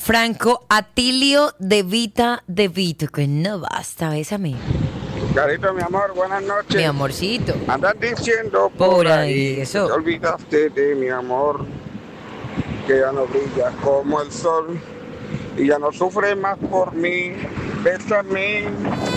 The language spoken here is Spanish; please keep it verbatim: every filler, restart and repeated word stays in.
Franco Atilio de Vita de Vito, que no basta, bésame. Carito, mi amor, buenas noches. Mi amorcito. Andan diciendo por, Por ahí, ahí, eso. te olvidaste de mi amor, que ya no brilla como el sol y ya no sufre más por mí. Bésame,